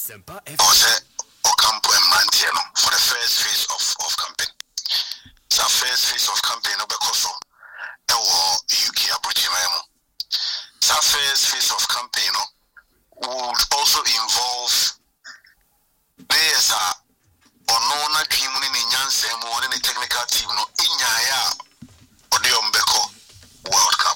Ocampo and Mantiano for the first phase of campaign. The first phase of campaign Obekoso UK Abuchimemo. The first phase of campaign would also involve players on dream in Yansem or in the technical team no Inyaya or the Umbeko World Cup.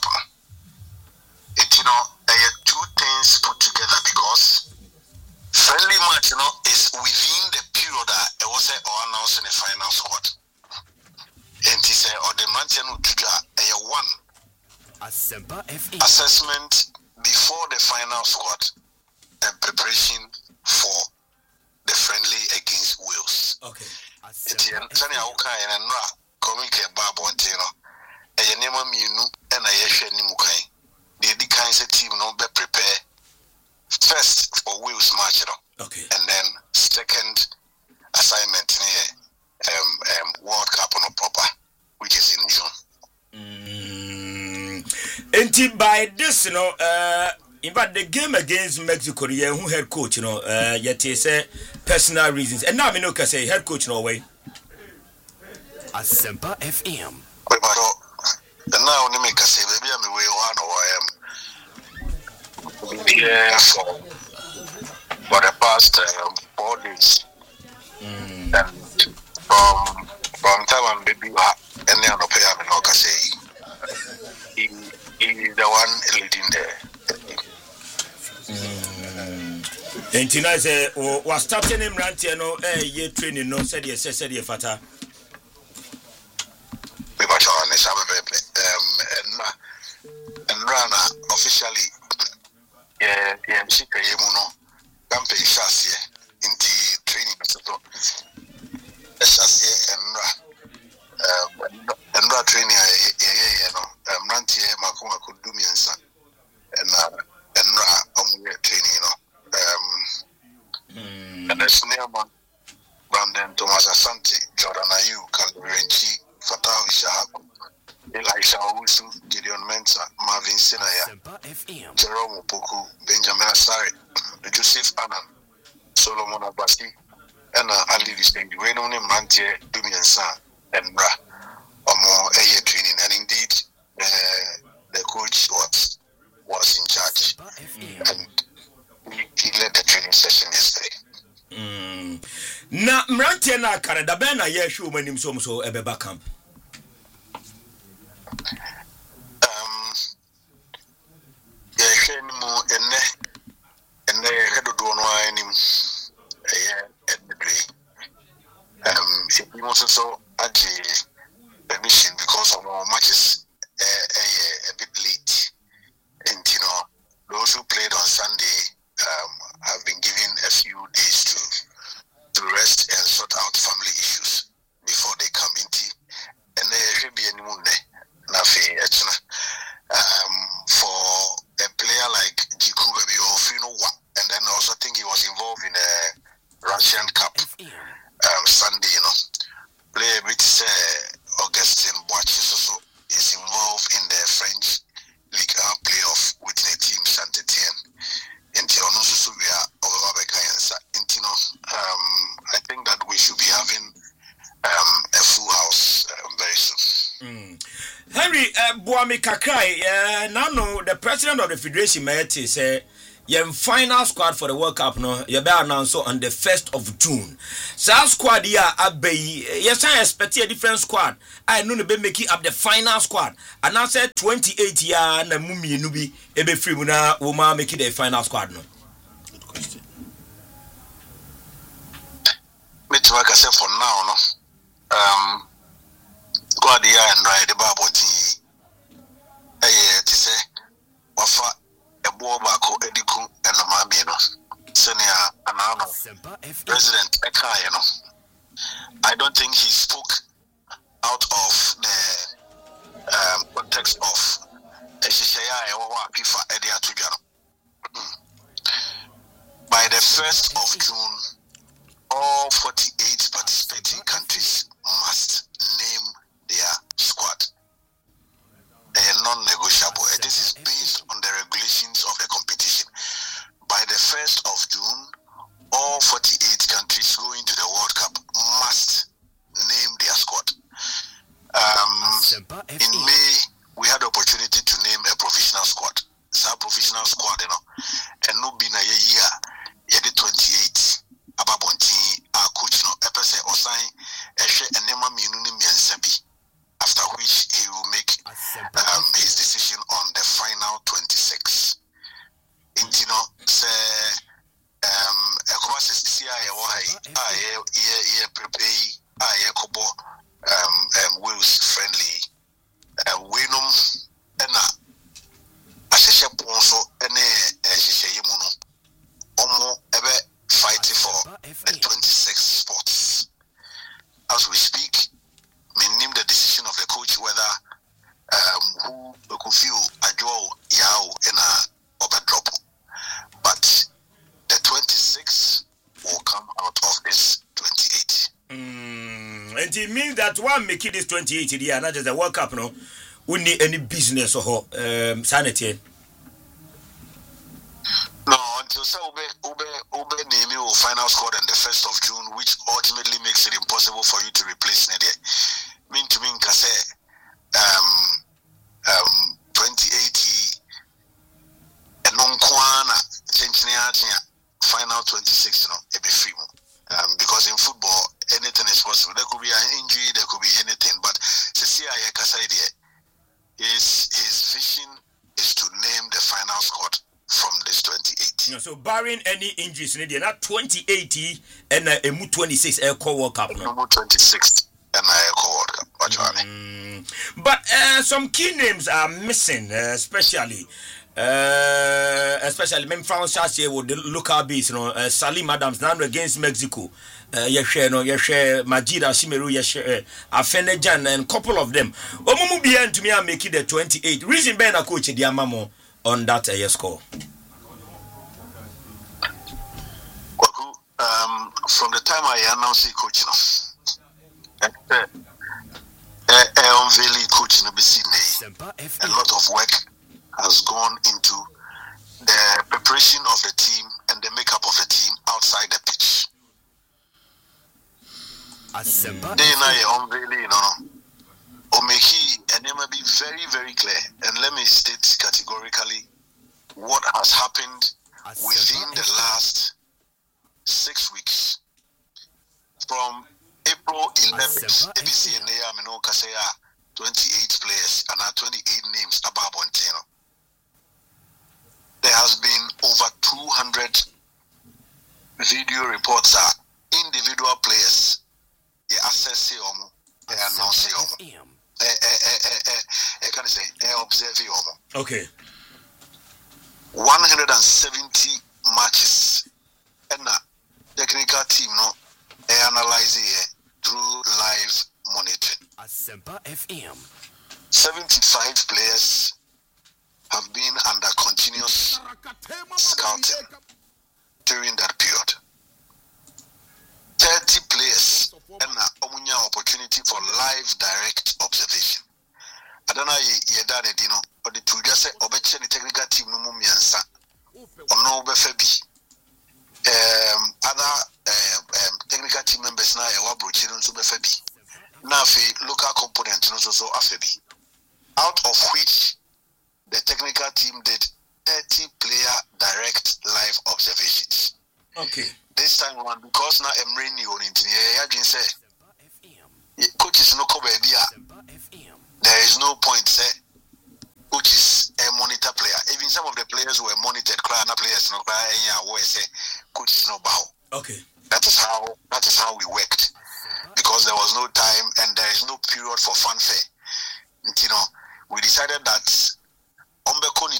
Two things put together because friendly match, is within the period that it was announced in the final squad. And he said, or the Mantiano Tuga, one assessment before the final squad and preparation for the friendly against Wales. Okay. Tanya Oka and Ra, Komike Babontino, a Yanema Minu, and a Yesha Nimukai. The kinds of team no be prepare first for Wales match, okay, and then second assignment here, World Cup on proper, which is in June. And by this, in fact, the game against Mexico, who head coach, yet he say personal reasons, and now me no can say head coach no way. Asempa FM. And now we make a say, baby, I'm away one or I am. Here for the past 4 days, and from time and baby, any other player, I mean, say he is the one leading there. And tonight, say, was starting him Rantiano, year training, no, said yes, said ye fata. We were on the Sabbath, and Rana officially. Yeah, she can campaign chassis in the training. Chassis and training. Rantie Makuma could do me and training. And the senior man, Brandon Thomas Asante, Jordan Ayu, Kalburenchi, Fatah Shahaku. Elisha Owusu, Gideon Mensah, Marvin Sinaya, Jerome Opoku, Benjamin Asare, Joseph Annan, Solomon Abasi, and Ali Distinct, Renone Mantie, Dumiansa, and Bra, more a year training. And indeed, the coach was in charge, and he led the training session yesterday. Na Mrantie na Canada, Bena, yes, you when him so Ebeba camp. Also at the permission because of our matches a bit late, and those who played on Sunday have been given a few days to rest and sort out family issues before they come into, and there should be any more for a player like Jiku Baby or Fino, and then I also think he was involved in a Russian Cup Sunday, Player which Augustin Boachi also is involved in the French Ligue 1 playoff with the team Saint-Etienne. I think that we should be having a full house very soon. Henry Boami Kakrai, now the president of the Federation Maeti say your final squad for the World Cup no you be announced on the 1st of June. So squad here abey yes I expect a different squad. I know be making up the final squad. And I said 28 year na mumi nubi ebe free mu na wo ma make the final squad no. Good question. Me to like I said for now no. Squad here and right the baboti to say wafa ebo bako ediku and mami no senior anano president eka I don't think he spoke out of the context of by the 1st of June all 48 participating countries must name their squad. They are non-negotiable. This is based on the regulations of the competition. By the 1st of June, all his decision on the final 26. Say Wales friendly Winum ena asheshe ponso ene sheshe yemuno omo ebe fighting for the 26 spots. As we speak, we name the decision of the coach whether who could feel Ajo Yao in a overdrop. But the 26 will come out of this 28. And it means that one make it this 28 year, not just a World Cup, no. We need any business or sanity. No, until so Ube name will final squad on the 1st of June, which ultimately makes it impossible for you to replace Nadia. Mean to mean Kase 2080 and non Kwana final 26, no, it be free. Because in football anything is possible. There could be an injury, there could be anything, but Cecilia Kasaidie, his vision is to name the final squad from this 28. No, so barring any injuries, not 2080 and a 26 Air Core World Cup. No, 26 and Air Core World Cup. But some key names are missing, especially when France here with the local beats, Salim Adams now against Mexico. Majid Asimeru, Afenejan, and couple of them. Omumu bien to me and make it the 28. Reason being a coach Diamamo on that score. From the time I announced the coach, coach a lot of work has gone into the preparation of the team and the makeup of the team outside the pitch. And let me be very, very clear, and let me state categorically what has happened within the last 6 weeks. From April 11th, ABC and Amino Kasea, 28 players and 28 names above Monteno. There has been over 200 video reports are individual players. They assess them, they announce them. Observe them. Okay. 170 matches, and the technical team analyze it through live monitoring. 75 players have been under continuous scouting during that period. 30 players and an opportunity for live direct observation. I don't know you know, but the two just say obey the technical team no mumiansa or no befebi. Other technical team members now are broaching on befebi. Now local component no so afebi. Out of which the technical team did 30 player direct live observations. Okay. This time one because now I'm reading on internet. I can say coaches no cover there is no point say coaches a monitor player. Even some of the players who were monitored, players no say coaches no bow. Okay. That is how we worked because there was no time and there is no period for fanfare. You know, we decided that and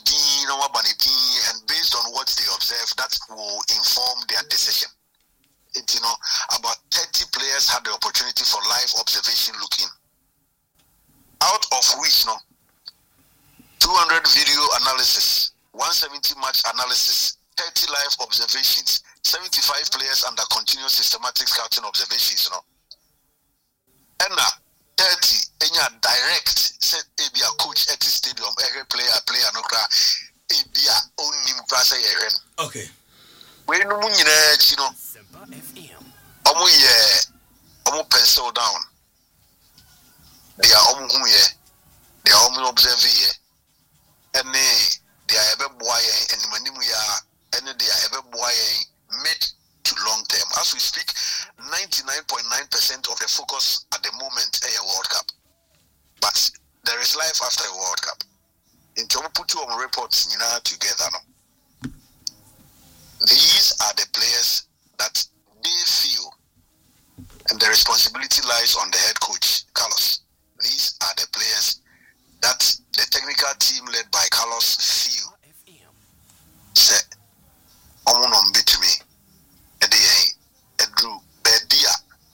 based on what they observe, that will inform their decision. You know, about 30 players had the opportunity for live observation looking. Out of which, 200 video analysis, 170 match analysis, 30 live observations, 75 players under continuous systematic scouting observations, and 30 direct set a coach at the stadium, every player no cry, only okay. We no pencil down. They are they are observe here. And they are ever boy and manimuya and they are ever boy mid to long term. As we speak, 99.9% of the focus at the moment is a World Cup. But there is life after a World Cup. In terms put your reports together. No? These are the players that they feel, and the responsibility lies on the head coach, Carlos. These are the players that the technical team led by Carlos feel say, "Omunom beat me, Drew, Bedia,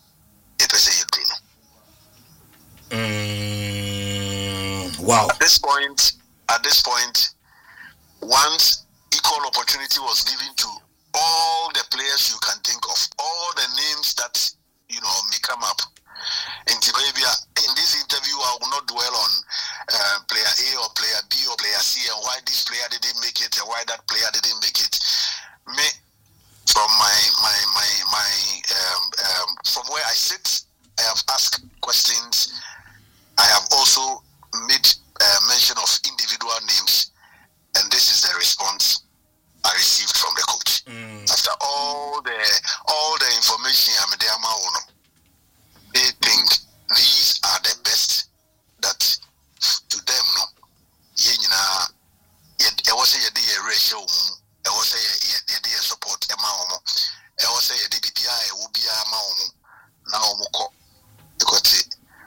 Wow. At this point, once equal opportunity was given to all the players you can think of, all the names that may come up. In this interview, I will not dwell on player A or player B or player C and why this player didn't make it and why that player didn't make it. From from where I sit, I have asked questions. I have also made mention of individual names, and this is the response I received from the coach. After all the information they think these are the best that to them it was a ratio, it was a support amount, it was a DPI will be amount now because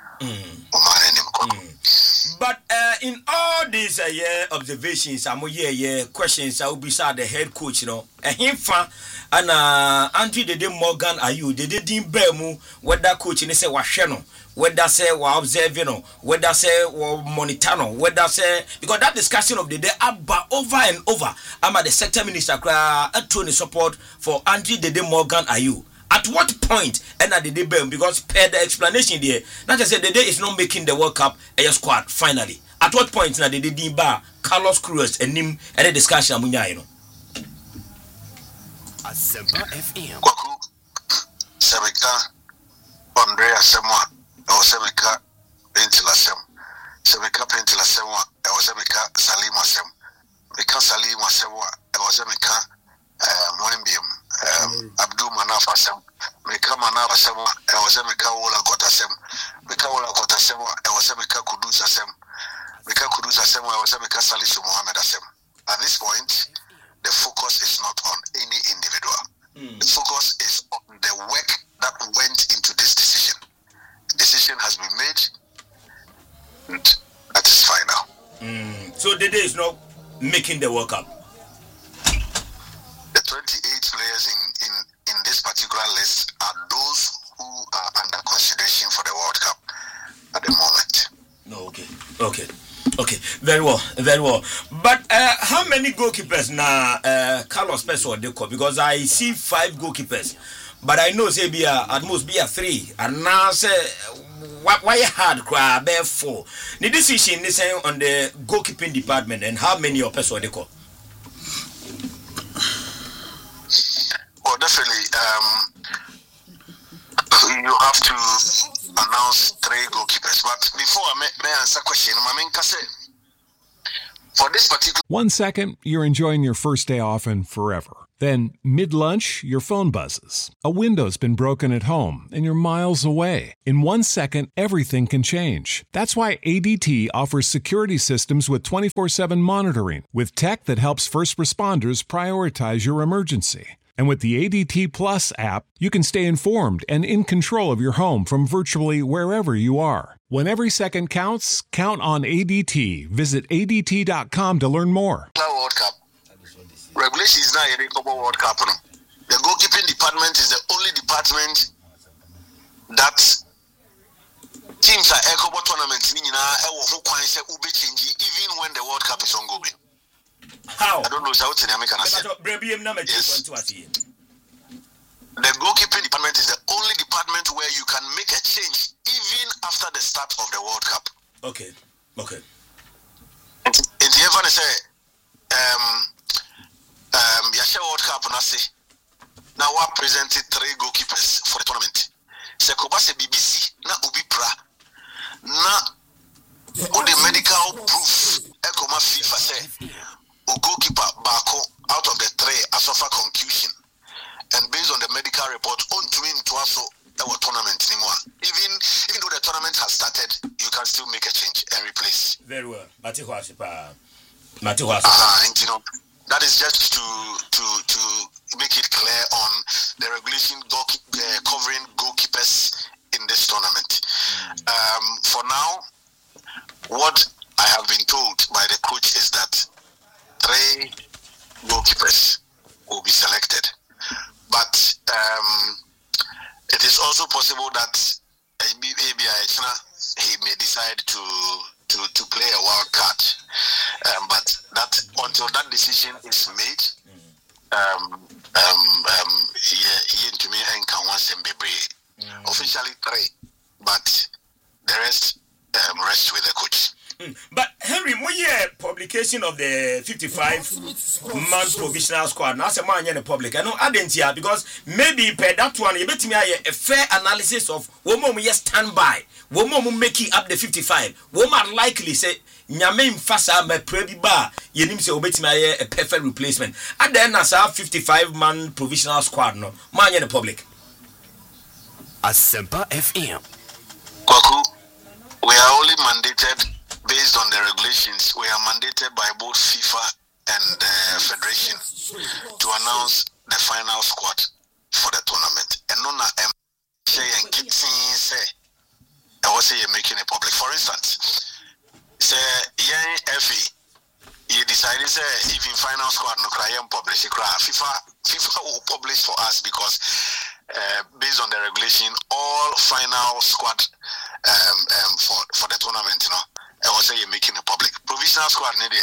But in all these observations, questions, I will be the head coach, and Auntie Dede Morgan, are you? They didn't bear mu whether coaching is a washeno, whether say wa observing, whether say wa monitano, whether say because that discussion of the day about over and over. I'm at the sector minister Tony support for Auntie Dede Morgan, are you? At what point and at the day because per the explanation there, not just say the day is not making the World Cup a squad finally. At what point na the day bar Carlos Cruz and him and the discussion amunya Asempa FM. Semeka Andrea Semwa, or Semeka Pentilasem. Semeka Pentilasemwa, or Semeka Salima Sem. Meka Salima Semwa, or Semeka Mwembium, Abdul Manafa Sem. Meka Manafa Semwa, or Semeka Wola Kotasem. Meka Wola Kotasemwa, or Semeka Kudusa Sem. Meka Kudusa Semwa, or Semeka Salisu Mohammed Asem. At this point, the focus is not on any individual. The focus is on the work that went into this decision. The decision has been made, and that is final. So the day is not making the World Cup. The 28 players in this particular list are those who are under consideration for the World Cup at the moment. Okay, very well. But how many goalkeepers now Carlos Peso Deco? Because I see 5 goalkeepers, but I know say be at most be 3. And now say why hard cry bear 4. The decision is on the goalkeeping department and how many of Peso Deco? Well, definitely. You have to announce 3 goalkeepers. But before I may answer question, for this particular 1 second, you're enjoying your first day off and forever. Then, mid-lunch, your phone buzzes. A window's been broken at home and you're miles away. In 1 second, everything can change. That's why ADT offers security systems with 24/7 monitoring, with tech that helps first responders prioritize your emergency. And with the ADT Plus app, you can stay informed and in control of your home from virtually wherever you are. When every second counts, count on ADT. Visit ADT.com to learn more. World Cup. Regulation is now a World Cup. The goalkeeping department is the only department that teams are Ecobo tournaments even when the World Cup is ongoing. How? I don't know how to make an yes. The goalkeeping department is the only department where you can make a change even after the start of the World Cup. Okay. In the event say Yasha World Cup now we presented 3 goalkeepers for the tournament. Sekobase BBC na Ubipra na all the medical proof Ekoma FIFA say a goalkeeper Bako out of the 3 has suffered concussion, and based on the medical report, on to him to also our tournament anymore. Even though the tournament has started, you can still make a change and replace. Very well, but Mate Wasipa. That is just to make it clear on the regulation covering goalkeepers in this tournament. For now, what I have been told by the coach is that 3 goalkeepers will be selected. But it is also possible that he may decide to play a wild card. But that until that decision is made, officially 3, but the rest rest with the coach. But Henry, we hear publication of the 55-man provisional squad. Now, some man in the public. I know I didn't hear because maybe per that one, you bet me a fair analysis of what more we stand by, what more make it up the 55, what more likely say Nyame mfasa me prebi ba yenim se obetimi aye a perfect replacement. And then as a 55-man provisional squad no man in the public. Asempa FM. Kwaku, we are only mandated based on the regulations. We are mandated by both FIFA and the Federation to announce the final squad for the tournament. And nona and Kitty say I was say you're making it public. For instance, say FA you decided say even final squad no cry publish FIFA will publish for us because based on the regulation, all final squad for the tournament, you know, I was say you're making it public. Provisional squad, ready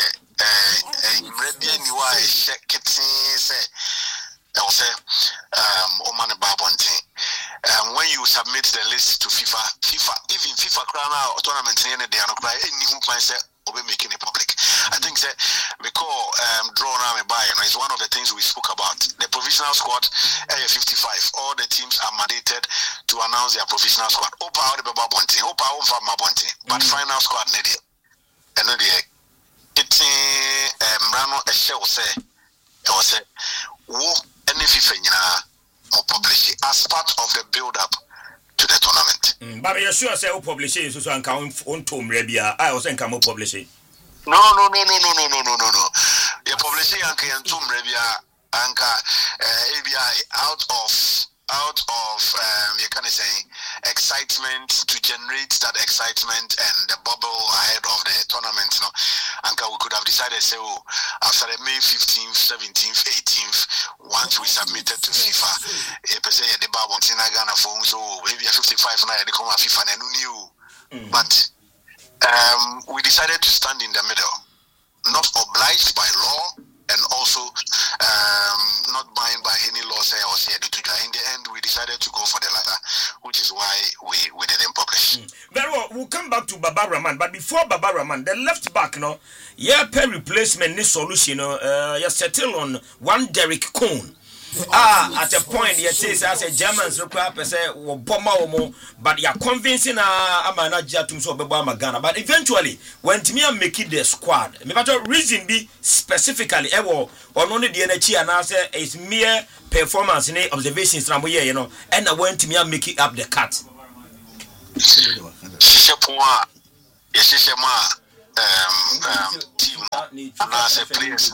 new check it say I will say Oman Babonte. When you submit the list to FIFA, even FIFA crown out tournament they are not cry any who can say be making it public. I think that because draw now by is one of the things we spoke about. The provisional squad area 55, all the teams are mandated to announce their provisional squad. But final squad needed. And it's Rano Eshe say any FIFA publish it as part of the build up to the tournament. But you sure say publish it so can on Tom Rebia. I was saying come publish it. No. You publish it and Tom Rebia Anka ABI out of you can say excitement to generate that excitement and the bubble ahead of the tournament, you know. Anka we could have decided say after the May 15th, 17th, 18th, once we submitted to FIFA, the Bible Ghana phone, so maybe a 55 now they come at FIFA and new. But we decided to stand in the middle, not obliged by law and also not bound by any law say or say. In the end, we decided to go for the latter, which is why we didn't publish. Very well, we'll come back to Baba Rahman, but before Baba Rahman, the left back, no, pay replacement, this solution, you settle on one Derek Cohn. At a point, you say as a Germans require say bomber, but you're convincing Amanaja to so Ghana. But eventually, when Timia make it the squad, the reason be specifically or only the energy and answer is mere performance in observations from here, you know, and I went to me make it up the cut. Team players,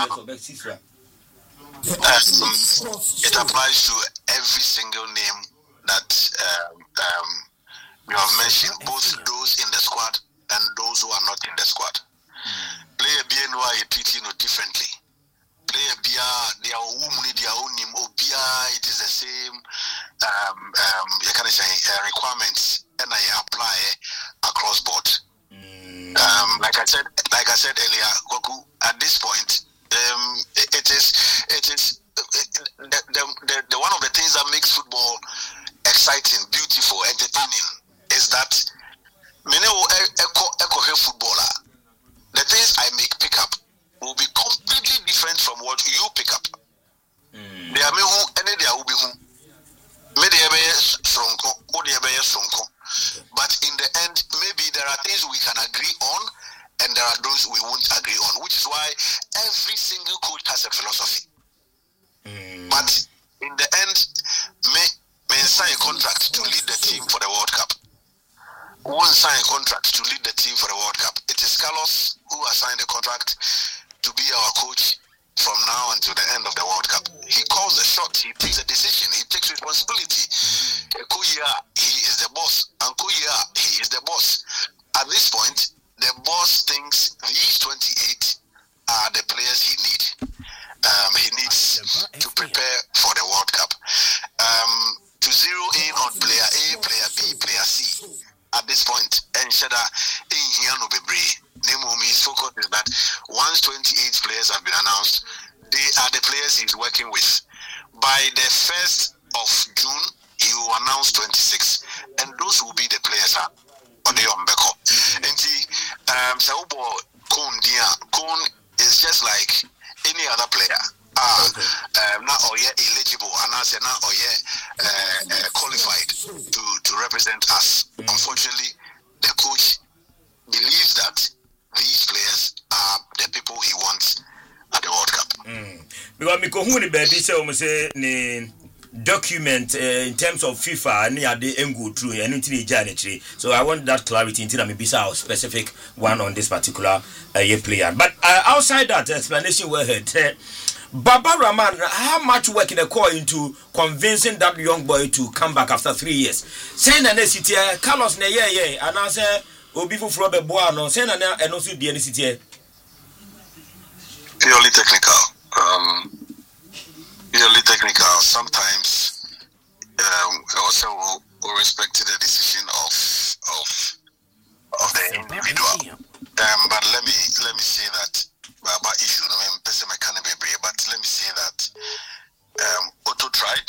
it applies to every single name that we have mentioned, both those in the squad and those who are not in the squad. Player BNY you treat you differently. Player BR, their own name, OBI, it is the same you can say requirements and I apply across board. Like I said earlier, Goku, at this point, it is the one of the things that makes football exciting, beautiful, entertaining is that many echo footballer. The things I pick up will be completely different from what you pick up. There are me who any there will be who. Maybe but in the end, maybe there are things we can agree on and there are those we won't agree on, which is why every single coach has a philosophy. But in the end, may sign a contract to lead the team for the World Cup. Won't sign a contract to lead the team for the World Cup. It is Carlos assigned a contract to be our coach from now until the end of the World Cup. He calls the shot. He takes a decision. He takes responsibility. Kuya, he is the boss. And Kuya, he is the boss. At this point, the boss thinks these 28 are the players he needs. He needs to prepare for the World Cup. To zero in on player A, player B, player C. At this point, Enshada in Hiano Bebre. His focus is that once 28 players have been announced, they are the players he's working with. By the 1st of June, he will announce 26, and those will be the players on the Ombeko. And Saubo Kun is just like any other player. Not eligible, and I say not qualified to represent us. Unfortunately, the coach believes that these players are the people he wants at the World Cup. Because Mikohuni Baby say document in terms of FIFA and they go through and so I want that clarity until I may be our specific one on this particular player. But outside that explanation we heard, Baba Rahman, how much work in the core into convincing that young boy to come back after 3 years? Saying an city, Carlos Neye, and I say, Obifu Frobe Boano, saying an also the city. Purely technical. Sometimes also we respect the decision of the individual. But let me say that about issue. But let me say that Otto tried,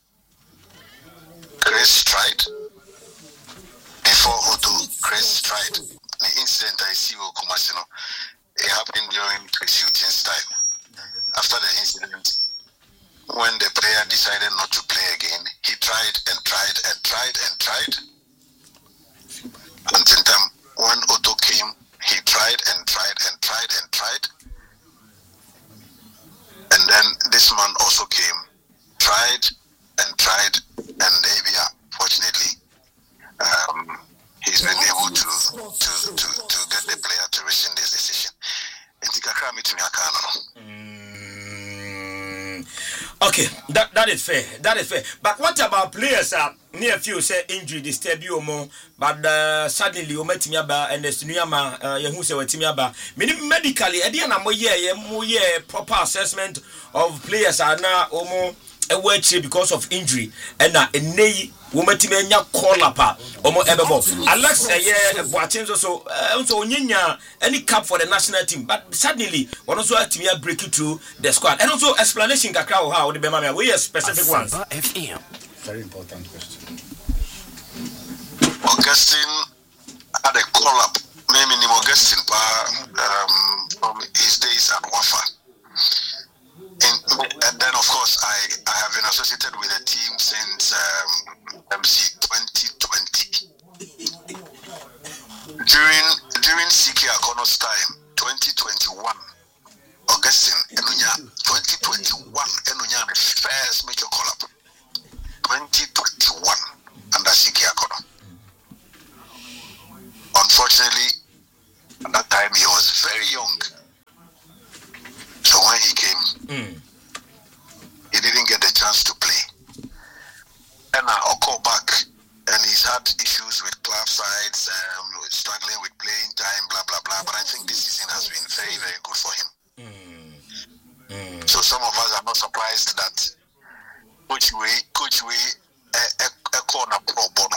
Chris tried. Before Otto, Chris tried. The incident I see with Kumasino, it happened during shooting time. After the incident, when the player decided not to play again, he tried and tried and tried and tried. Until then, when Otto came, he tried and tried and tried and tried. And then this man also came, tried and tried, and maybe fortunately, he's been able to get the player to rescind this decision. Okay, that is fair. That is fair. But what about players? Near few say injury disturb you more, but suddenly you met Timiaba and the Sunuyama Yahusa with Timiaba. Meaning medically, Ediana Moye proper assessment of players are now almost a word because of injury and a nay woman Timenia call up almost ever. Alex Boateng also Ninya any cap for the national team, but suddenly one also had Timia break through the squad and also explanation Kakao how the Bemamia we are specific ones. Very important question. Augustine had a call up, maybe Augustine from his days at Wafa. And then, of course, I have been associated with the team since MC 2020. During CK Akono's time, 2021, Augustine Enunya, 2021 Enunya, the first major call up. 2021 under CK Akono. Unfortunately, at that time he was very young. So when he came, he didn't get the chance to play. And I'll call back, and he's had issues with club sides, struggling with playing time, blah blah blah. But I think this season has been very, very good for him. So some of us are not surprised that Coach we a corner pro bono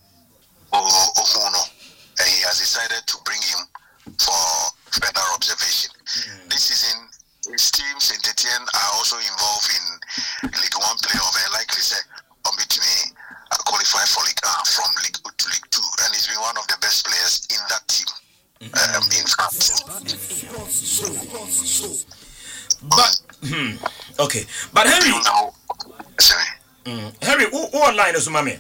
and he has decided to bring him for further observation. This season, his team Saint Etienne are also involved in League One playoff, and like we said, between qualify for League from League 2 to League 2, and he's been one of the best players in that team. In France. But okay, but Henry. Sorry. Henry, who online is Mami?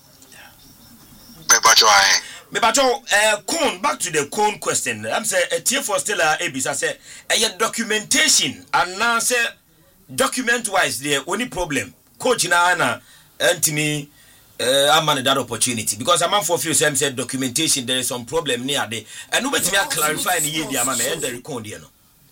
Cone, back to the Cone question. I'm saying a tier for still Abis. I said a documentation and now say document wise the only problem. Coach Nana Anthony I'm man that opportunity because I'm for few times said documentation there is some problem near there and nobody me clarify the year I'm the record you know.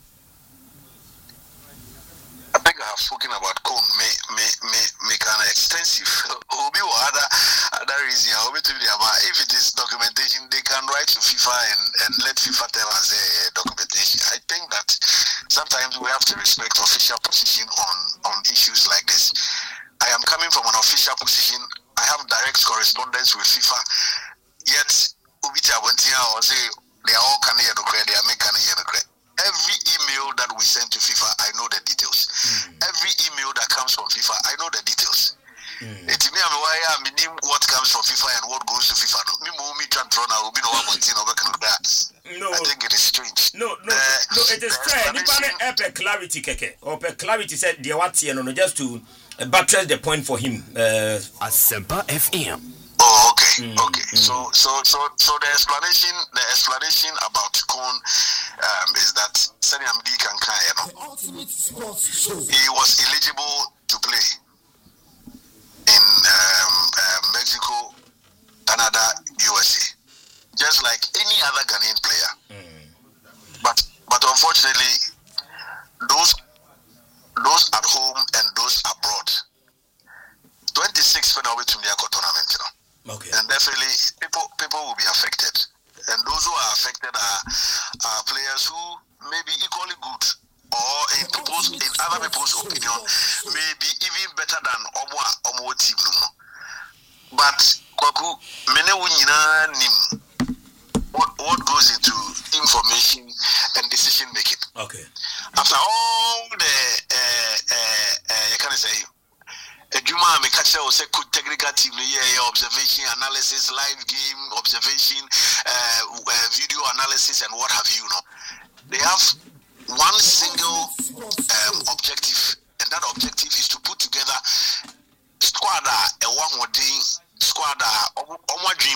I think I have spoken about cone make an extensive obi or other reason if it is documentation they can write to FIFA and let FIFA tell us documentation. I think that sometimes we have to respect official position on issues like this. I am coming from an official position. I have direct correspondence with FIFA. Yet, Ubita Wantia or say they are all canny and they are making every email that we send to FIFA, I know the details. Every email that comes from FIFA, I know the details. It's me, I'm why I mean what comes from FIFA and what goes to FIFA. No, I think it is strange. No, it is fair. Nipa clarity keke or clarity said the what just to buttress the point for him. Asempa FM. Oh, okay. So the explanation about Cone is that Sani Amdi Kankai, he was eligible to play in Mexico, Canada, USA, just like any other Ghanaian player. But unfortunately, those at home and those abroad, 26 went away to the tournament, you know. Okay. And definitely people will be affected. And those who are affected are players who may be equally good or in other people's opinion may be even better than Omo team. But Kwaku, what goes into information and decision making. Okay. After all the you can say Juma me catch us a good technical team observation, analysis, live game observation, video analysis and what have you know. They have one single objective, and that objective is to put together squad squad dream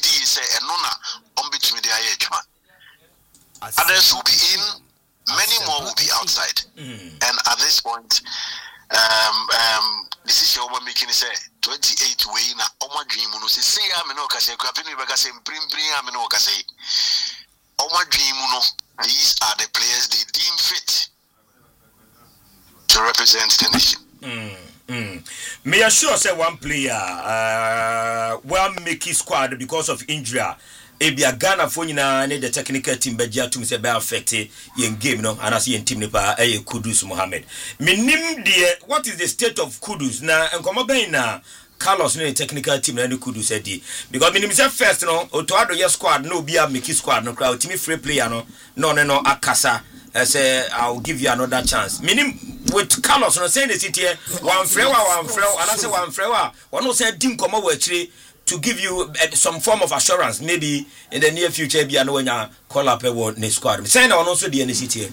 others will be in, many more will be outside. And at this point decision we're making is 28 way na Oma dream no say am no ka say kwapini be ka say primprin am no ka say Oma dream no, these are the players they deem fit to represent the nation. Me assure say one player will make his squad because of injury. Ebia Ghana for nyina ne the technical team begia to say be affect yen game no and as yen team nipa Kudus Mohammed. Minim de what is the state of Kudus na enkomo ben na Carlos no technical team na Kudus edi because minim say first no otoado your squad no be a make squad no crowd team free player no akasa say I'll give you another chance. Minim with Carlos no say the city one frewa and I say one frewa one no say dim komo we chire to give you some form of assurance, maybe in the near future, be when you call up a squad. Saying on also the NCT.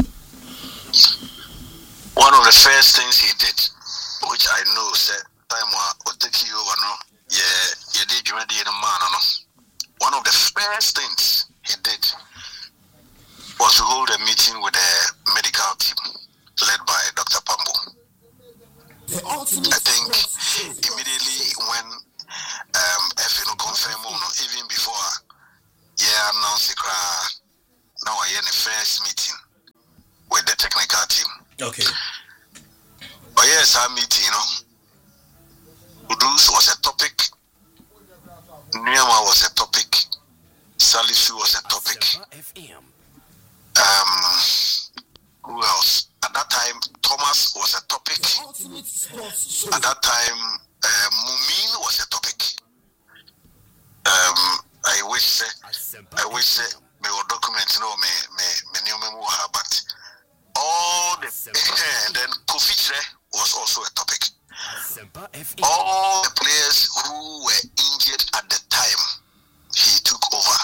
One of the first things he did, which I know, said, time will take you over, no? Yeah, you did already in a man, no? One of the first things he did was to hold a meeting with the medical team led by Dr. Pambo. I think immediately when FNO confirm even before announced the now I had the first meeting with the technical team. Okay. But yes, our meeting, Udus was a topic, Nyama was a topic, Salisu was a topic. Who else? At that time, Thomas was a topic. At that time, Mumin was a topic. I wish me will document me but all the and then Kofichre was also a topic. All the players who were injured at the time he took over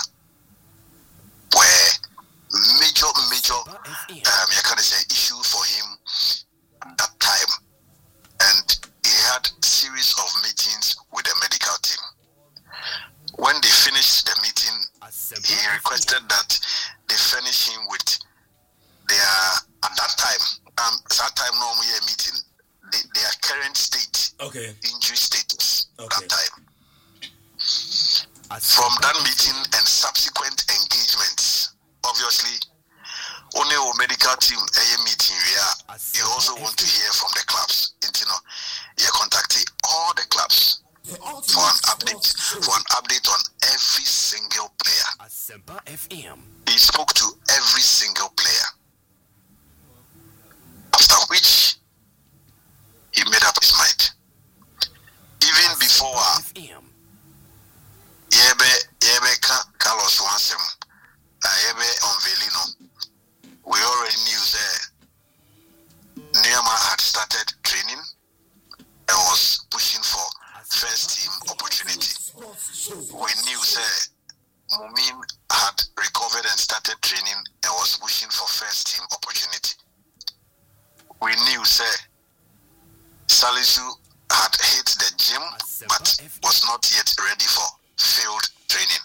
were major you can say issue for him at that time, and he had series of meetings with the medical team. When they finished the meeting, he requested that they furnish him with their at that time no meeting their current state, okay, injury status. Okay. That time technical team meeting you also want to hear from the clubs. You contacted all the clubs for an update on every single player. Asempa FM. He spoke to every single player. After which he made up his mind. Even before Carlos Wansem unveiling, we already knew that Neymar had started training and was pushing for first team opportunity. We knew that Mumin had recovered and started training and was pushing for first team opportunity. We knew that Salisu had hit the gym but was not yet ready for field training.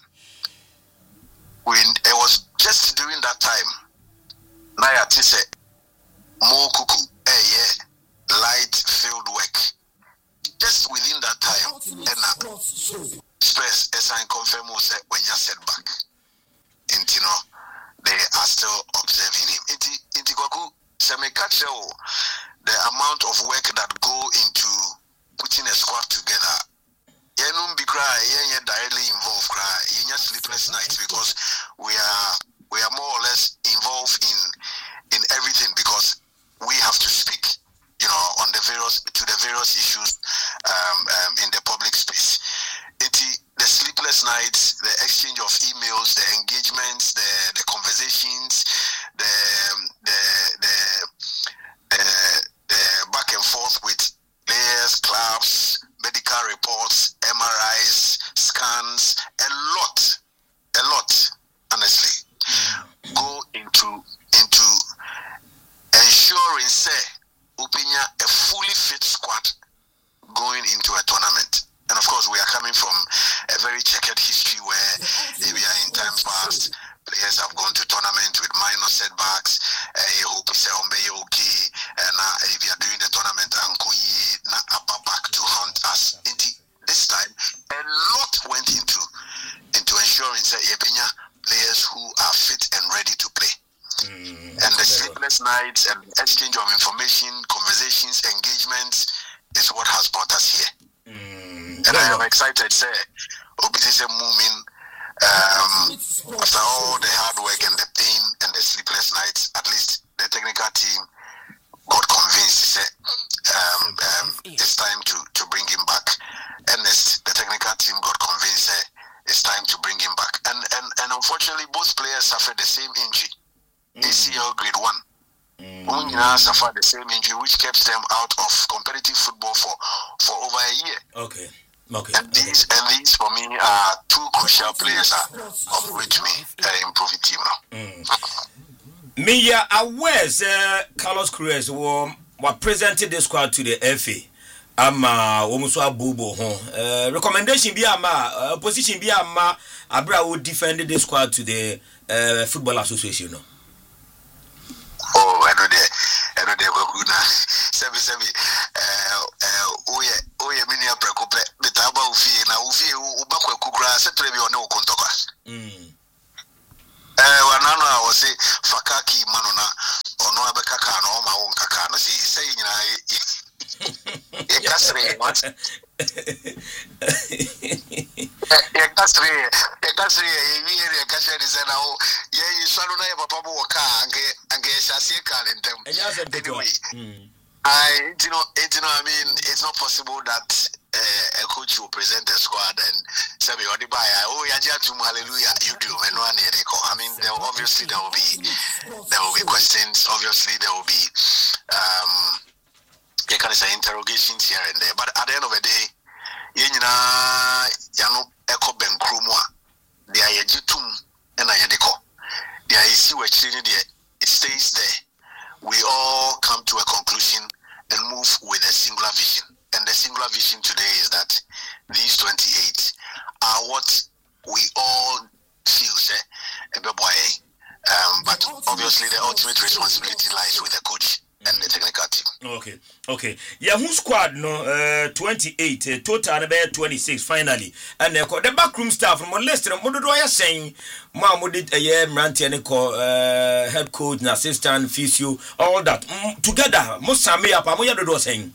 It was just during that time Naya Tise Mo Kuku light field work. Just within that time, Spurs SI confirm when you set back. And they are still observing him. Intikoku Semekacho, the amount of work that go into putting a squad together. Yenum be cry, directly involved cry, sleepless nights because we are more or less involved in everything because we have to speak, on the various issues in the public space. The sleepless nights, the exchange of emails, the engagements, the conversations, the back and forth with players, clubs, medical reports, MRIs, scans, a lot, honestly, go into ensuring Upinya a fully fit squad going into a tournament. And of course, we are coming from a very checkered history where maybe in times past, players have gone to tournament with minor setbacks. You hope okay, and if you are doing the tournament, back to hunt us. This time, a lot went into ensuring that players who are fit and ready to play. And the sleepless nights and exchange of information, conversations, engagements is what has brought us here. And I am excited, sir. Obviously, moving after all the hard work and the pain and the sleepless nights, at least the technical team got convinced it's time to bring him back. Ernest, the technical team got convinced it's time to bring him back. And unfortunately, both players suffered the same injury. ACL grade 1. Suffered the same injury, which kept them out of competitive football for over a year. Okay. And these for me are two crucial players of which we improve the team now. Me aware Carlos Cruz were presented the squad to the FA. Almost abubo recommendation be position be Abra would defend the squad to the Football Association. No? Oh, I know they were good now. Sebi. Oye, mini preocupe. The taba ufi ubakwe kukura setrebi one ukontoka. Wanano I was say fakaki manona ono abekaka no ma wonkaka no say nyina ekasre what? Ekasre ye kashe ni sana o ye swalo na ye papa bo waka ange shase kan ntem. Anyway. I mean, it's not possible that a coach will present the squad and say, "Oh, hallelujah, you do." I mean, there will be questions. Obviously, there will be interrogations here and there. But at the end of the day, eko benkrumwa. They are yejitum and ayedeko. They are isi wechini there. It stays there. We all come to a conclusion and move with a singular vision. And the singular vision today is that these 28 are what we all feel, but obviously the ultimate responsibility lies with the coach and the technical team. Okay. Yeah, who squad no 28 total na be 26 finally. And the backroom staff from Leicester mododo ya saying ma modid Mranti and head coach and assistant physio all that together most same up amoya dodo saying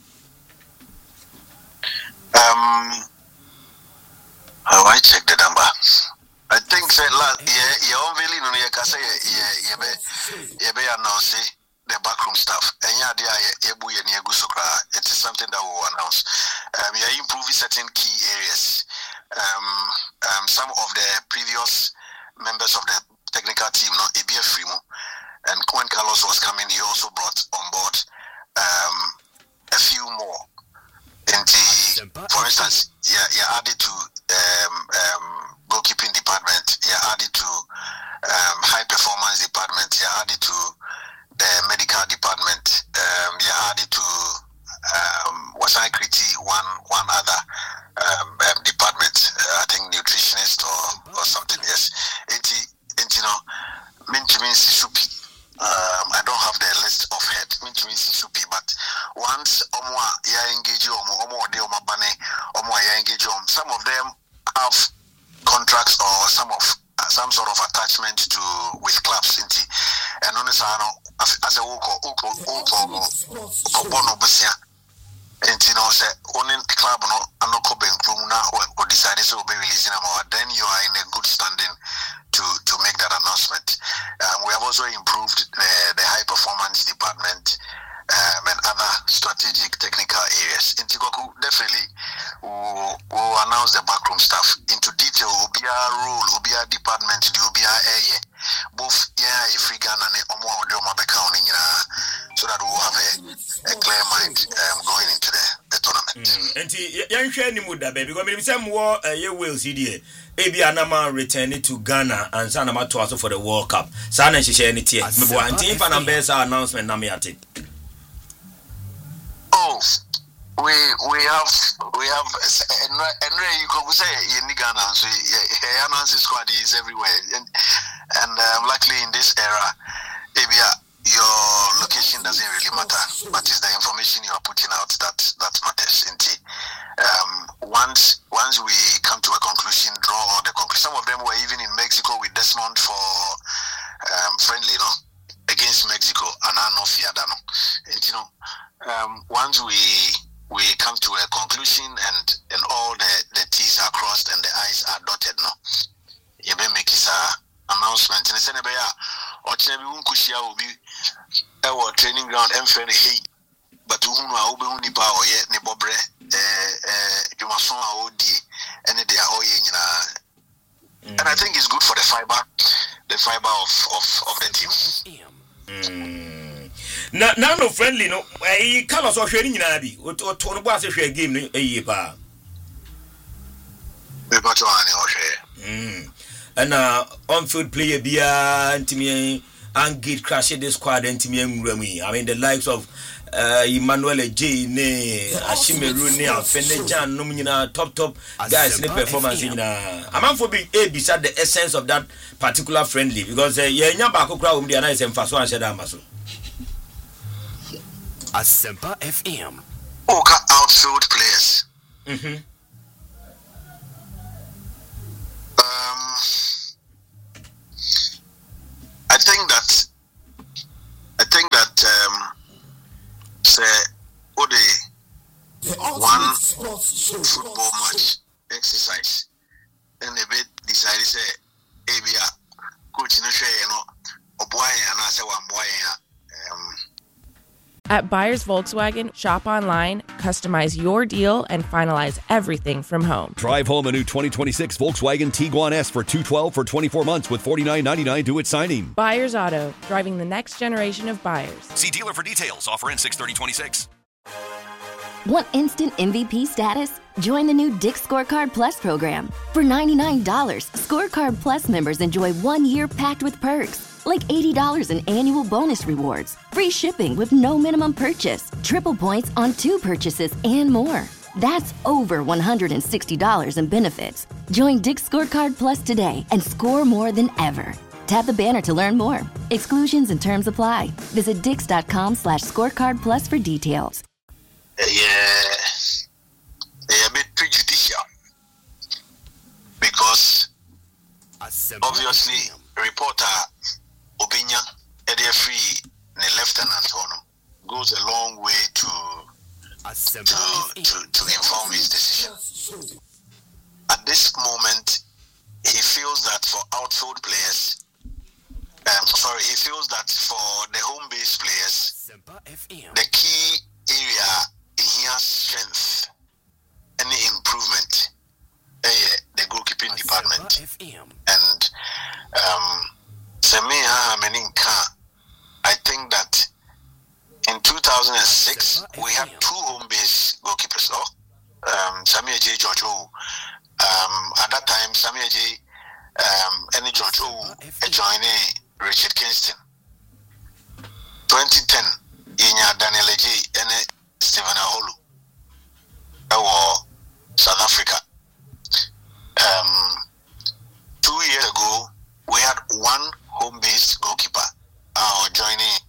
I check the number. I think say unveiling no you can say you be announce the backroom staff. And it is something that we will announce. We are improving certain key areas. Some of the previous members of the technical team, Ebia Frimo, and when Carlos was coming, he also brought on board a few more. And for instance, added to goalkeeping department, added to high performance department, added to the medical department, added to one other department, I think nutritionist or something. Yes, I don't have the list of head. But once some of them have contracts or some sort of attachment with clubs. And honestly, as a say only club or decided to be releasing them, then you are in a good standing to make that announcement. We have also improved the high performance department and other strategic technical areas. In Tikoku, definitely we'll announce the backroom staff into detail. Will be a role, will be a department, will be a area. Both African and so that we'll have a clear mind going into the tournament. And young Shani Muda, baby, because some war a will see Ebi Anama returned to Ghana and Sanama to also for the World Cup. Sana she share any team. Team and Ambessa announcement Namiati. Oh, we have and you could say in Ghana, so announcing squad is everywhere, and luckily in this era, your location doesn't really matter, but it's the information you are putting out that matters. Once we come to a conclusion, draw all the conclusion. Some of them were even in Mexico with Desmond for friendly, against Mexico, and I know Fiadano. Once we come to a conclusion and all the T's are crossed and the I's are dotted, you may make his announcement. And it's will be our training ground and hey, but who know how be power yet, Nibobre, you must soon and they are all and I think it's good for the fiber of the team. Now no friendly no Carlos or sharing in Abi or Tony was a share game a year pa. And on-field player be to me and get crash the squad and to me. I mean the likes of Emmanuel J. Ne Ashimeru Ne Fenejan Nomina top guys in the performance in I'm for being beside the essence of that particular friendly because Yabako crowd the nice and fast one said Amaso. Asempa FM. Outfield players. I think that say one football match exercise and a bit decided say coach no share or boy and I say one boy At Buyers Volkswagen, shop online, customize your deal, and finalize everything from home. Drive home a new 2026 Volkswagen Tiguan S for $212 for 24 months with $49.99 due at signing. Buyers Auto, driving the next generation of buyers. See dealer for details. Offer in 6/30/26. Want instant MVP status? Join the new Dick's Scorecard Plus program. For $99, Scorecard Plus members enjoy 1 year packed with perks. Like $80 in annual bonus rewards, free shipping with no minimum purchase, triple points on 2 purchases, and more. That's over $160 in benefits. Join Dick's Scorecard Plus today and score more than ever. Tap the banner to learn more. Exclusions and terms apply. Visit Dix.com/scorecard plus for details. Yeah, a bit prejudicial because obviously reporter Obinya free the lieutenant goes a long way to inform his decision. At this moment, he feels that for outfield players, he feels that for the home-based players, the key area in his strength, any improvement, the goalkeeping department. And I think that in 2006, we had 2 home-based goalkeepers. Samia J. George O. At that time, Samia J. and George O. joined Richard Kingston. 2010, Daniel J. and Stephen Aholu. South Africa. 2 years ago, we had 1 home-based goalkeeper joining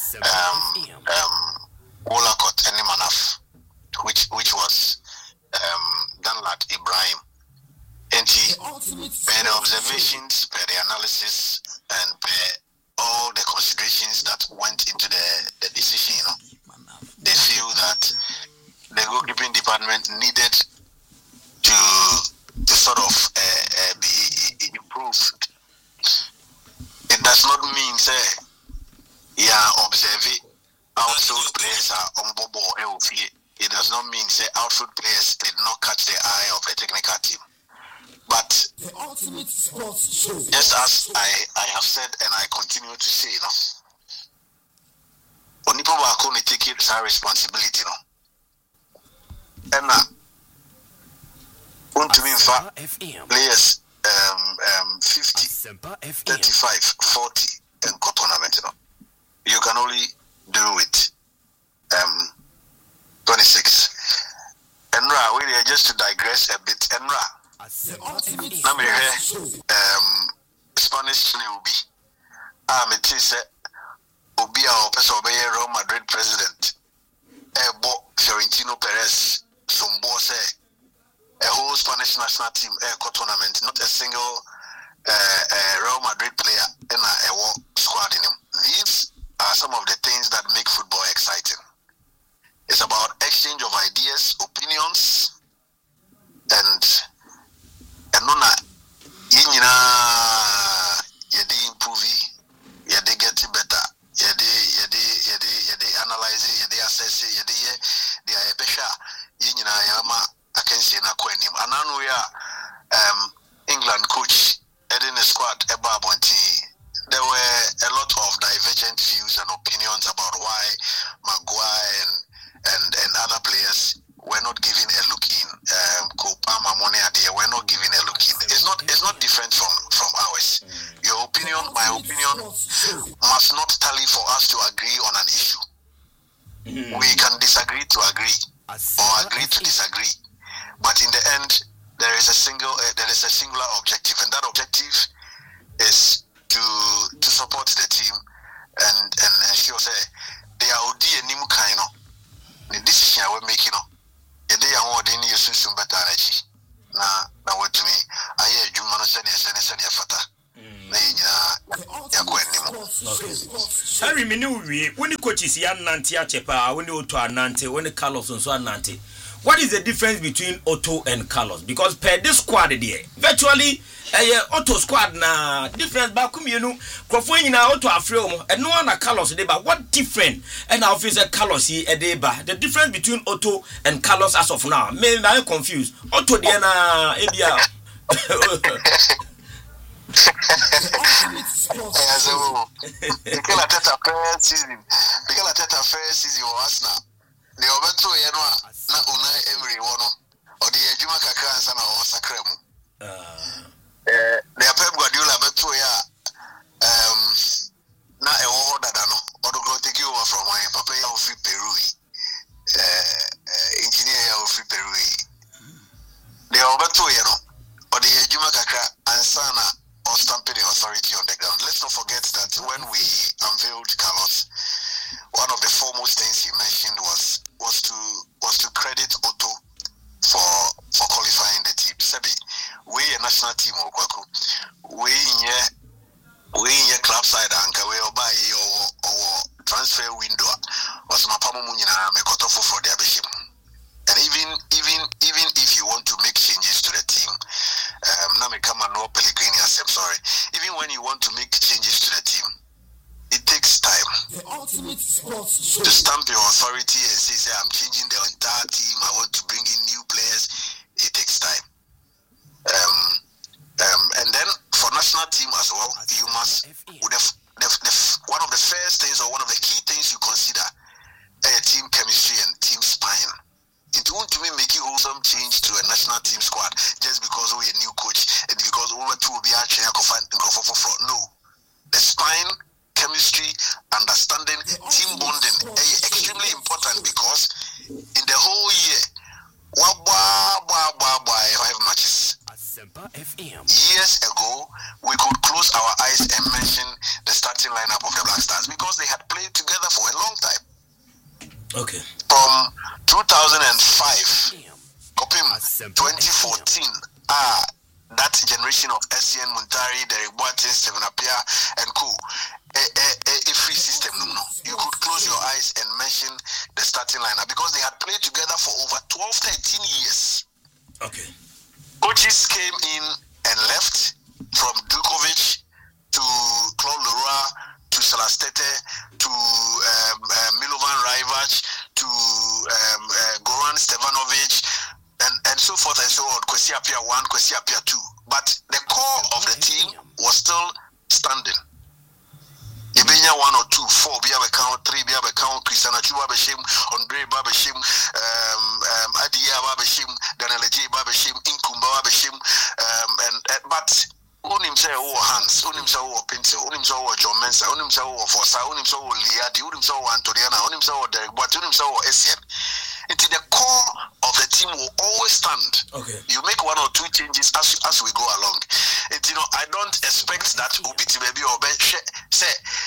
Wolacott and Manaf, which was Danlat Ibrahim. And per the observations, per the analysis, and per all the considerations that went into the decision, they feel that the goalkeeping department needed to sort of be improved. It does not mean say observe outfield players are on bobo. It does not mean say outfield players did not catch the eye of the technical team. But just as I have said and I continue to say, Onipo Bakoni take it our responsibility, and to me, in fact, players 50, 35, 40 in tournament, you can only do it 26. And really, just to digress a bit, and Spanish will be. It is Obi our person Real Madrid president. Florentino Perez, some boss, a whole Spanish national team tournament, not a single Real Madrid player in a squad in him. These are some of the things that make football exciting. It's about exchange of ideas, opinions, and nona yinyina yede improve, yede get better, yede analyze, yede assess, yede the pesha yinyina yama akensi na kwenim. Ananu ya England coach heading the squad Ebabonti. There were a lot of divergent views and opinions about why Maguire and other players were not given a look in. Kopama Monia, they were not given a look in. It's not different from ours. Your opinion, my opinion, must not tally for us to agree on an issue. We can disagree to agree, or agree to disagree. But in the end, there is a singular objective, and that objective is to support the team and ensure say they are odi enim kind no the decision we're making no e dey awon odi ni yesunsun better energy na what me aye adwuma no sene fata na yinya yakọ enim. Harry me no wie when the coaches ya nante achepa when the Otto anante when the Carlos nso anante. What is the difference between Otto and Carlos? Because per this squad there, virtually Otto squad na difference back Crofo nyina Otto afreo and no one Carlos dey ba. What different and now officer Carlos here dey ba. The difference between Otto and Carlos as of now. Me I confused. Otto dey na ebia. Because Ateta first season was now. The Obeto Yanwa, not Unai Emery one, or the Juma Kakans and our Sacrem. The Pep Guardiola Beto ya, not a order than or to go take you over from my Papa of Free Peru, engineer of Free Peru. The Obeto Yano, or the Juma Kaka and Sana, or stamping the authority on the ground. transfer window was my pamunyina me cut off for the abeshim. And even if you want to make changes to the team, now me come and no Pellegrini, I'm sorry. Even when you want to make changes to the team, it takes time to stamp your authority and say I'm changing the entire team. I want to bring in new players. It takes time. And then for national team as well, you must one of the first things or one of the key things you consider team chemistry and team spine. It won't mean making wholesome change to a national team squad just because we're a new coach and because we want to be actually no. The spine, chemistry, understanding, team bonding is extremely important because in the whole year, 5 matches. Years ago, we could close our eyes and mention the starting lineup of the Black Stars because they had played together for a long time. Okay. From 2005, 2014, that generation of SCN Muntari, Derek Boateng, Stephen Appiah, and co. A free system, no. You could close your eyes and mention the starting lineup because they had played together for over 12-13 years. Okay. Coaches came in and left from Dukovic to Claude Leroy to Salastete to Milovan Rajvac to Goran Stevanovic and so forth and so on. Kwesi Appiah 1, Kwesi Appiah 2. But the core of the team was still standing. Ibenya 1 or 2, 4 be account, 3 be account, Christian Achuba Bashim, Andre Babashim, Adia Babashim, Daniel J Babashim, Inkumba Babashim, but unim say Hans, unim say Pinto, unim say John Mensa, unim say Fosa, unim say Liadi, unim say Antoniana, unim say Derek, but unim say Essien. Into the core of the team will always stand. Okay. You make 1 or 2 changes as we go along. I don't expect that Ubiti maybe or say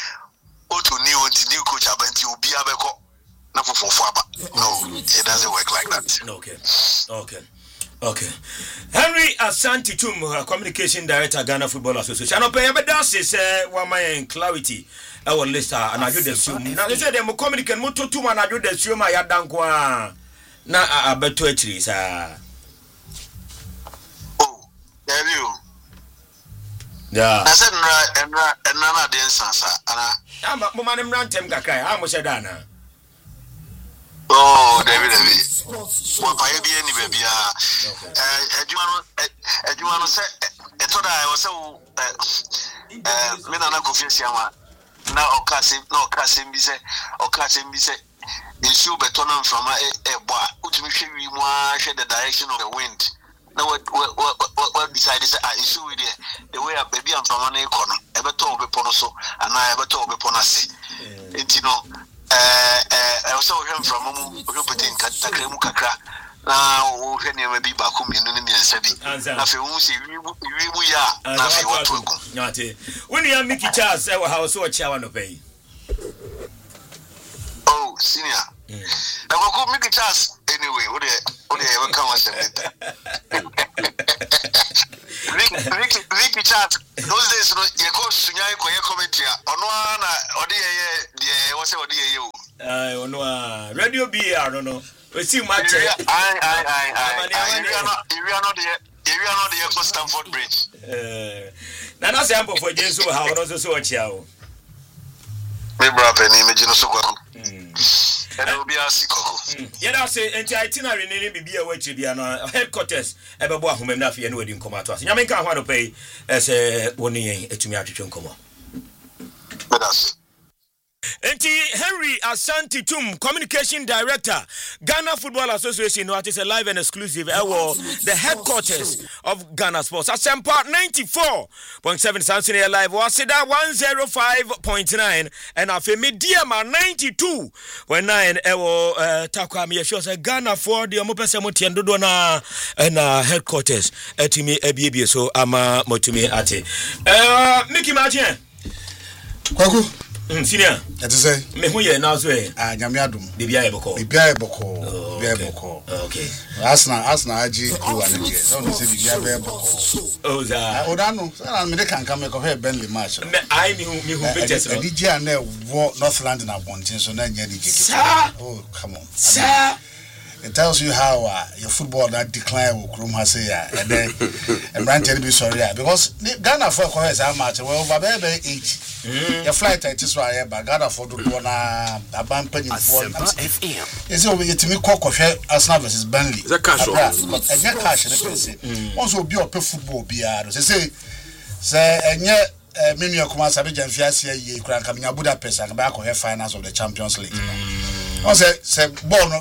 new coach no, it doesn't work like that. Okay. Henry Asante Tum, Communication Director, Ghana Football Association. I know that's one my clarity. I will list and I do the zoom. Now they say they mo communicate mo to and I do the zoom. I dan kwa na abeto etri sa. Oh, there you. Yeah. I said and na dance ana. Mo manem rantem kakrai. Ha mo she dana. Oh, David. Wapa ye bi any baby ah. Edwano say etoda I was say me na Kofi Asiamah. Na okasim bi say issue betonon from a boy utimi hwe wi mu a hwe the direction of the wind. Now what decided say issue with the way baby am from na ikono e beto obepo so and na e beto obepo na se entino I also heard from Rupetin Kakremu Kakra. Now, when you may be back home in the Sabi. After we are nothing what to go. Not it. When you have Mickey Charles, our house or Chawan obey. Oh, senior. I will go Mickey Charles anyway. What do you ever come and Ricky Charles, those days, you go to your commentary. What's your dear? I know. Radio B, I don't know. We see much. You are not the Stamford Bridge. Now, that's ample for Jesus. How also so a chow. Maybe an image of Soko. And it will be a Siko. Yet I say, and itinerary need be away to the headquarters. Ever bought whom enough and wedding come out to us. Yaminka want to pay as a 1 year to me to come on. With us. Enti Henry Asante Tum, Communication Director, Ghana Football Association, what is a live and exclusive the headquarters of Ghana Sports. Asempa 94.7 Samson live was that 105.9 and afi Mediama 92.9 takwami yesho Ghana for the omopese motiendodo na headquarters etimi ebiebie so ama motumi ate Mickey Martin Kwaku Senior. That is say. Me who ye now say. Nyamiadum. Bibia eboko. Okay. Asna aji ku ane die. Don't say bibia eboko. Oh za. Odano, say me dey kan come ko hear Burnley match. I me who pictures. The DJ and North London abontin so na nya DJ. Oh, come on. Sir. It tells you how your football that decline will Krum has say and then and Brand be sorry because Ghana for how much well over 8 your flight is why but Ghana for do na aban penny for FM. is over to me cock of Arsenal versus Burnley. The cash but and cash the person also be up football be say and many of us have been fiasia ye kran kamnya Budapest and back on finals of the Champions League. I say born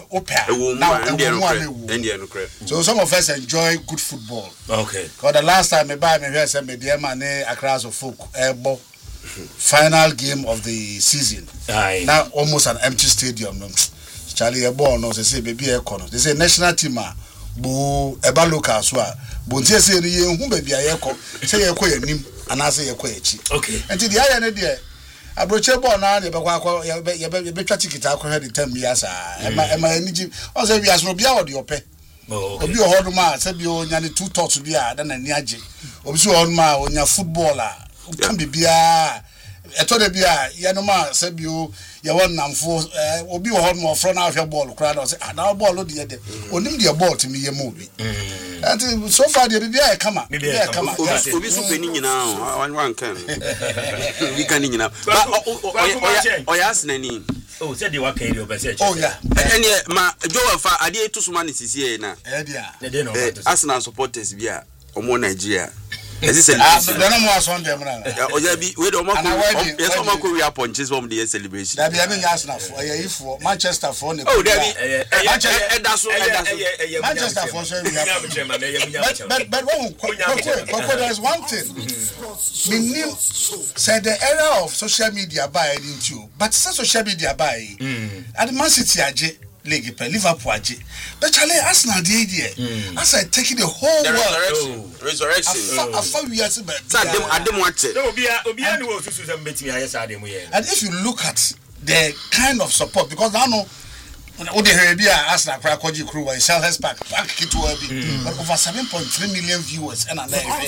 so some of us enjoy good football. Okay. Because the last time I buy me here say me dear man across of folk final game of the season. Now almost an empty stadium. Charlie a born no say baby e kono. They say national team bo eba local so a bo ntie say ye hu baby a ye ko say ye ko yanim anase ye ko echi. Okay. Enti the aya ne de abroche ball na de bekwa ye be twa ticket akọ the 10 years ema eniji o say we as no bia odi ope. Obi o hodo ma say bi o nya ne two thoughts bia da na ni age. Obi so hodo ma o nya footballer kan bibia eto de bia ye no ma say bi o ye won namfo obi o hodo ma fro na ahwe ball kura da say na ball de de onim de ball to me ye mo bi. And so far the bibia e kama obi so peni nyina one can we can nyina but oyas nani oh said you work area obese. Oh yeah. Ene ma Joe fa ade to suma ne sisi na dia no Arsenal supporters bia omo Nigeria ezi say no more Sunday mra oya bi we do mako we punches from the celebration da bia me Arsenal for ifo Manchester for ne oh there be Manchester for so we but there is one thing me knew said the era of social media by into but social media by at Man City aje league per Liverpool aje but Charlie Arsenal the idea as I taking the whole world resurrection afa we are say adem watch obi ani wo susu say betimi ayesa adem here. And if you look at the kind of support because I know what the Arabia Arsenal Krakoji crew is Selhurst Park kit will be but over 7.3 million viewers and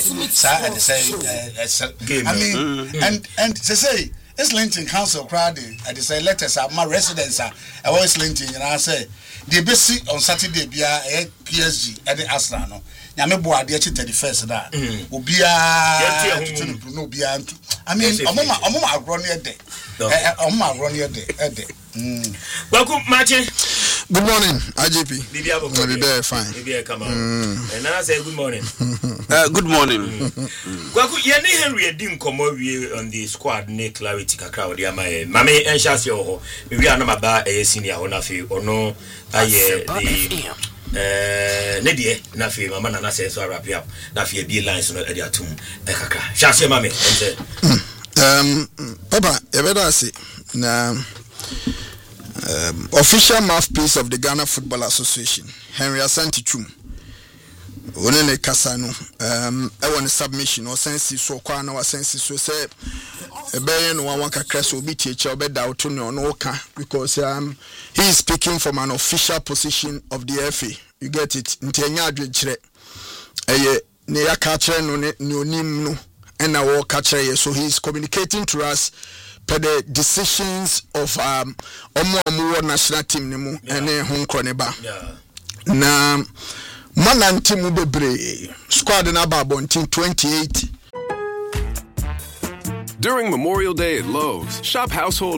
I mean and they say it's Linton Council crowd and they say letters are my residents are always Linton and I say they be see on Saturday be PSG at the Arsenal no nyame bo ade 31st da obia no bia I mean omoma agro ne de omoma agro ne de welcome Martin. Good morning IGP. Be there fine. Be come on and I say good morning. Good morning. Welcome ye ne Henry Edin komo wie on the squad ne clarity kakra odi amaye mame enhase ho me wi anoma ba senior ho na fi ono aye the ne die na fi mama na say so wrap up na fi be lines no e dia tum e kakra hwase mame ense papa e better say na official mouthpiece of the Ghana Football Association Henry Asante Twum onene kasa no e won submission o sense so kwa na wa sense so say e be no one kakra so obi tie che obeda auto no no ka because he is speaking from an official position of the FA. You get it ntenya adwekire eye ne yaka kire no ne onim no and na wo ka kire so he is communicating to us per the decisions of omo national team ne mu ene ho nkro ba na manante mu bebre squad na ba bontin 28. During Memorial Day at Lowe's, shop household